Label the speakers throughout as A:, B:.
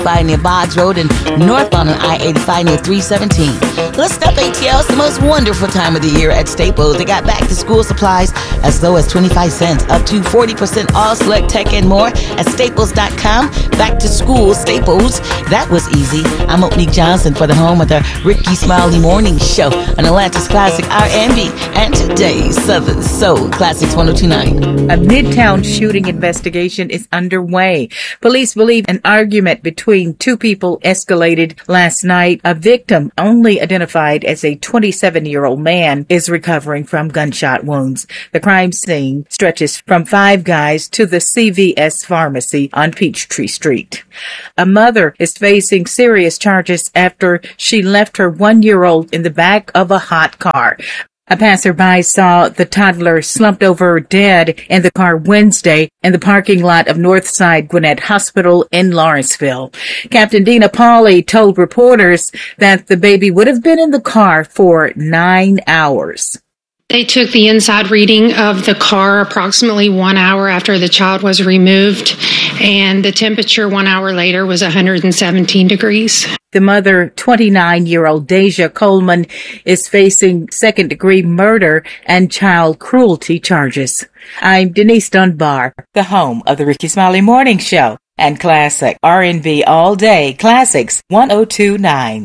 A: near Boggs Road and northbound on I-85 near 317. Let's stop ATL. It's the most wonderful time of the year at Staples. They got back to school supplies as low as 25 cents, up to 40% off select tech and more at staples.com. Back to school, Staples. That was easy. I'm Monique Johnson for the home of the Ricky Smiley Morning Show on Atlanta's Classic R&B and today's Southern Soul Classics 1029.
B: A Midtown shooting investigation is underway. Police believe an argument between two people escalated last night. A victim, only identified as a 27-year-old man, is recovering from gunshot wounds. The crime scene stretches from Five Guys to the CVS pharmacy on Peachtree Street. A mother is facing serious charges after she left her 1-year-old in the back of a hot car. A passerby saw the toddler slumped over dead in the car Wednesday in the parking lot of Northside Gwinnett Hospital in Lawrenceville. Captain Dina Pauley told reporters that the baby would have been in the car for 9 hours.
C: They took the inside reading of the car approximately 1 hour after the child was removed, and the temperature 1 hour later was 117 degrees.
B: The mother, 29-year-old Deja Coleman, is facing second-degree murder and child cruelty charges. I'm Denise Dunbar, the home of the Ricky Smiley Morning Show and Classic R&B All Day Classics 1029.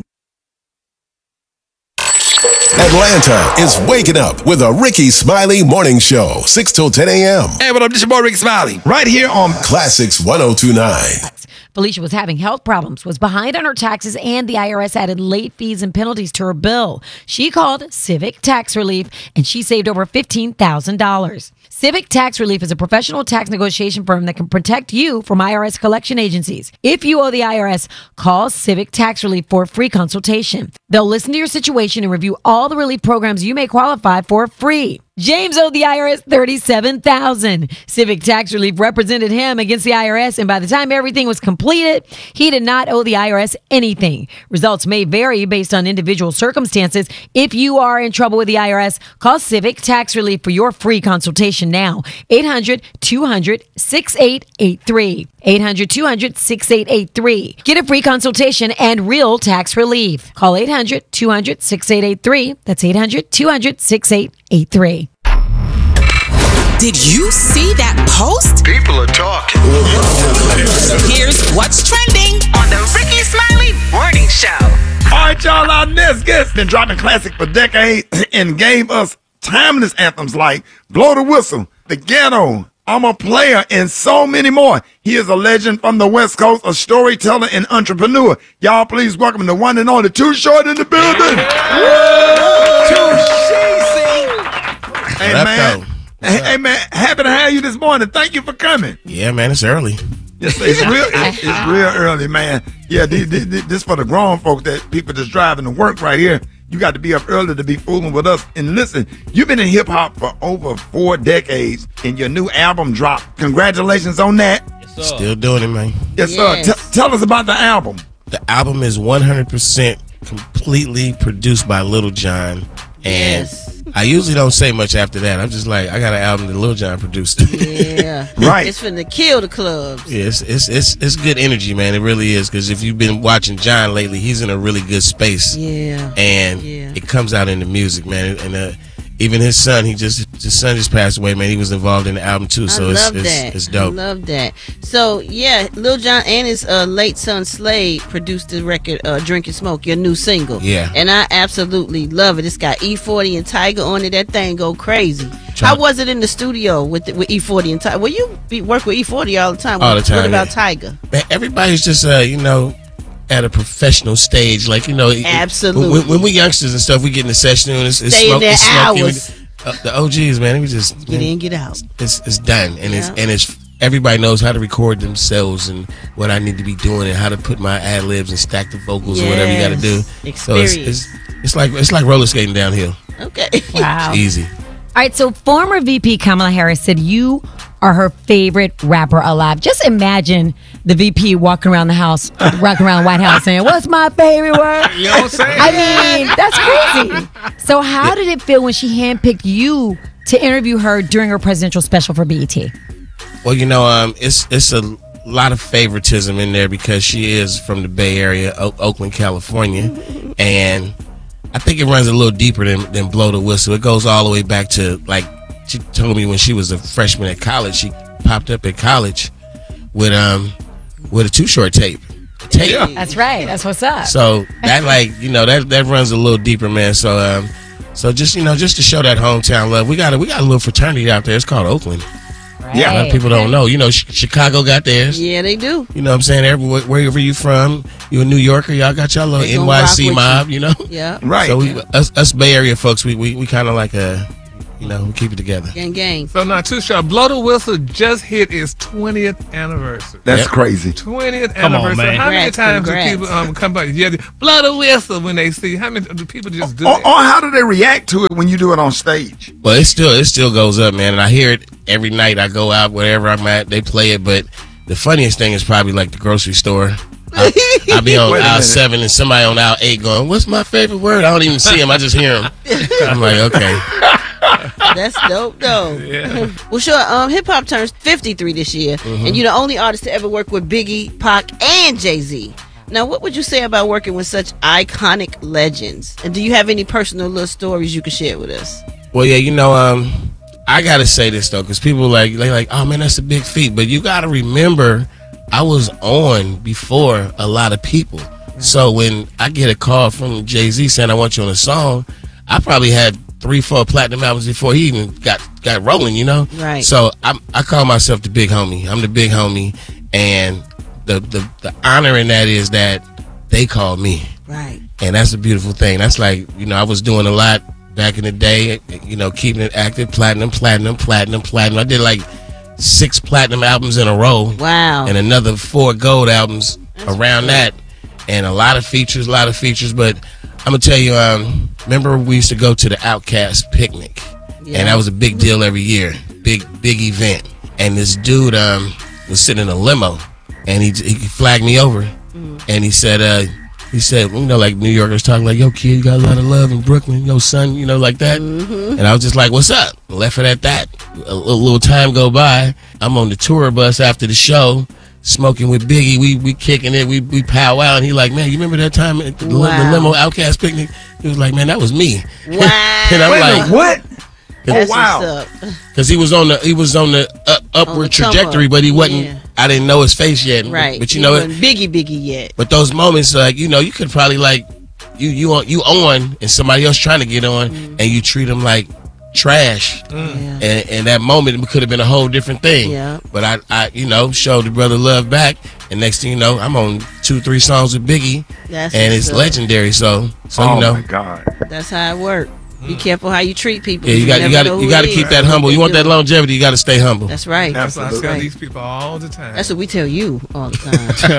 D: Atlanta is waking up with a Ricky Smiley Morning Show, 6 till 10 a.m.
E: Hey, what up? This your boy Ricky Smiley, right here on
D: Classics 1029.
F: Felicia was having health problems, was behind on her taxes, and the IRS added late fees and penalties to her bill. She called Civic Tax Relief, and she saved over $15,000. Civic Tax Relief is a professional tax negotiation firm that can protect you from IRS collection agencies. If you owe the IRS, call Civic Tax Relief for a free consultation. They'll listen to your situation and review all the relief programs you may qualify for free. James owed the IRS $37,000. Civic Tax Relief represented him against the IRS, and by the time everything was completed, he did not owe the IRS anything. Results may vary based on individual circumstances. If you are in trouble with the IRS, call Civic Tax Relief for your free consultation now. 800-200-6883. 800-200-6883. Get a free consultation and real tax relief. Call 800-200-6883. That's 800-200-6883.
G: Did you see that post?
E: People are talking.
G: Here's what's trending on the Ricky Smiley Morning Show.
E: All right, y'all, our next guest been dropping classic for decades and gave us timeless anthems like Blow the Whistle, The Ghetto, I'm a Player, and so many more. He is a legend from the West Coast, a storyteller and entrepreneur. Y'all, please welcome the one and only Too Short in the building. Too Short. Hey, man. Hey, man, happy to have you this morning. Thank you for coming.
H: Yeah, man, it's early.
E: Yes, it's real early, man. Yeah, this for the grown folks, that people just driving to work right here. You got to be up early to be fooling with us. And listen, you've been in hip-hop for over 4 decades, and your new album dropped. Congratulations on that.
H: Yes, sir. Still doing it, man.
E: Yes, sir. Tell us about the album.
H: The album is 100% completely produced by Lil Jon. And I usually don't say much after that. I'm just like, I got an album that Lil Jon produced.
I: Yeah.
E: Right.
I: It's finna kill the clubs.
H: Yeah, it's good energy, man. It really is. Because if you've been watching Jon lately, he's in a really good space.
I: Yeah.
H: And it comes out in the music, man. And even his son, his son just passed away, man. He was involved in the album too, so it's dope.
I: I love that. So yeah, Lil Jon and his late son Slade produced the record "Drink and Smoke," your new single.
H: Yeah,
I: and I absolutely love it. It's got E40 and Tyga on it. That thing go crazy. How was it in the studio with E40 and Tyga? Well, you work with E40 all the time.
H: All the time.
I: What about Tyga?
H: Man, everybody's just at a professional stage, like
I: absolutely.
H: When we youngsters and stuff, we get in the session and it's
I: stay in there hours.
H: The OGs, man, we just
I: get in, get out.
H: It's done, and it's everybody knows how to record themselves and what I need to be doing and how to put my ad libs and stack the vocals or whatever you got to do.
I: Experience.
H: So it's like roller skating downhill.
I: Okay.
F: Wow.
H: It's easy.
F: All right, so former VP Kamala Harris said you are her favorite rapper alive. Just imagine the VP walking around the house, walking around the White House saying, "What's my favorite word?"
E: You know what I'm saying?
F: I mean, that's crazy. So how did it feel when she handpicked you to interview her during her presidential special for BET?
H: Well, it's a lot of favoritism in there because she is from the Bay Area, Oakland, California, and I think it runs a little deeper than Blow the Whistle. It goes all the way back to, like, she told me when she was a freshman at college, she popped up at college with a Too Short tape.
F: Yeah. That's right. That's what's up.
H: So that, like, you know, that runs a little deeper, man. So just, you know, just to show that hometown love, we got a little fraternity out there. It's called Oakland.
F: Right.
H: Yeah, a lot of people don't know. You know, Chicago got theirs.
I: Yeah, they do.
H: You know what I'm saying? Wherever you from, you a New Yorker, y'all got y'all little NYC mob, you know?
I: Yeah.
E: Right.
H: So us Bay Area folks, we kind of like we keep it together.
I: Gang.
J: So now, Too Short, Blow the Whistle just hit its 20th anniversary.
E: That's crazy.
J: 20th
K: Come on,
J: anniversary.
K: man.
J: How many times
I: Congrats.
J: do people come back? Yeah, blow the whistle when they see. How many do people just do
E: Or
J: that?
E: how do they react to it when you do it on stage?
H: Well, it still goes up, man, and I hear it every night. I go out wherever I'm at, they play it. But the funniest thing is probably like the grocery store. I'll be on
E: Wait a
H: aisle
E: minute.
H: 7 and somebody on aisle 8 going, "What's my favorite word?" I don't even see him. I just hear him. I'm like, okay.
I: That's dope, though.
J: Yeah.
I: Well, sure. Hip hop turns 53 this year, and you're the only artist to ever work with Biggie, Pac, and Jay-Z. Now, what would you say about working with such iconic legends? And do you have any personal little stories you could share with us?
H: Well, yeah, you know, I gotta say this though, because people like, oh man, that's a big feat. But you gotta remember, I was on before a lot of people. So when I get a call from Jay-Z saying I want you on a song, I probably had 3-4 platinum albums before he even got rolling, you know?
I: Right.
H: So I call myself the big homie. I'm the big homie, and the honor in that is that they call me.
I: Right.
H: And that's a beautiful thing. That's like, you know, I was doing a lot back in the day, you know, keeping it active, platinum. I did like 6 platinum albums in a row.
I: Wow.
H: And another 4 gold albums around that. And a lot of features. But I'm going to tell you, remember we used to go to the Outkast picnic.
I: Yeah.
H: And that was a big deal every year. Big event. And this dude was sitting in a limo. And he flagged me over. And he said, you know, like New Yorkers talking like, "Yo, kid, you got a lot of love in Brooklyn, yo, son," you know, like that. And I was just like, "What's up?" Left it at that. A little time go by. I'm on the tour bus after the show, smoking with Biggie. We kicking it. We powwow. And he like, "Man, you remember that time at the limo Outkast picnic?" He was like, "Man, that was me."
I: Wow.
H: And I'm
E: Wait a
H: like,
E: minute, what?
I: That's
E: Oh, wow.
I: what's up.
H: because he was on the upward
I: come
H: trajectory,
I: up.
H: but he wasn't.
I: Yeah.
H: I didn't know his face yet.
I: Right.
H: But you
I: He
H: know,
I: wasn't Biggie yet.
H: but those moments, like, you know, you could probably like you on and somebody else trying to get on, and you treat them like trash, and that moment could have been a whole different thing.
I: Yeah.
H: But I you know, showed the brother love back, and next thing you know, I'm on 2-3 songs with Biggie,
I: That's
H: and
I: what's
H: it's
I: up.
H: legendary. So
E: Oh
H: you know,
E: my God.
I: That's how it works. Be careful how you treat people.
H: yeah, you
I: never
H: got
I: know who
H: to
I: it
H: keep
I: is
H: that
I: or
H: humble.
I: what
H: You
I: they
H: want that
I: do.
H: longevity, you got to stay humble.
I: That's right.
J: That's what I tell
I: Right.
J: these people all the time.
I: That's what we tell you all the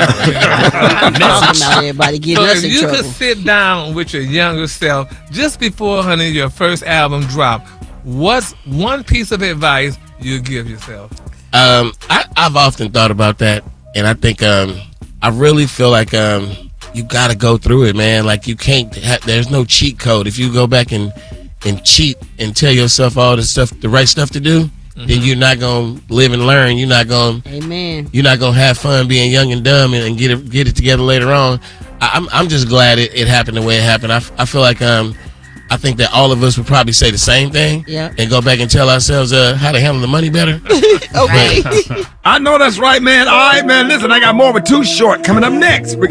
I: time. Talking about everybody getting
J: So
I: us
J: if
I: in
J: you
I: trouble.
J: could sit down with your younger self just before, honey, your first album drop, what's one piece of advice you give yourself?
H: I've often thought about that, and I think I really feel like you got to go through it, man. Like, you can't. There's no cheat code. If you go back and cheat and tell yourself all the right stuff to do, then you're not gonna live and learn. You're not gonna.
I: Amen.
H: You're not gonna have fun being young and dumb and get it together later on. I'm just glad it happened the way it happened. I feel like I think that all of us would probably say the same thing,
I: Yeah.
H: and go back and tell ourselves how to handle the money better.
I: Okay.
E: I know that's right, man. All right, man. Listen, I got more with Too Short coming up next.